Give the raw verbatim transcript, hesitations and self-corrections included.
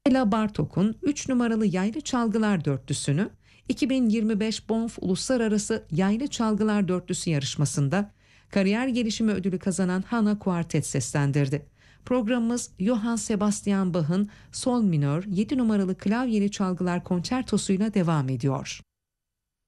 Bela Bartok'un üç numaralı Yaylı Çalgılar Dörtlüsü'nü iki bin yirmi beş Bonf Uluslararası Yaylı Çalgılar Dörtlüsü yarışmasında kariyer gelişimi ödülü kazanan Hana Kuartet seslendirdi. Programımız Johann Sebastian Bach'ın Sol minör yedi numaralı klavyeli çalgılar konçertosuyla devam ediyor.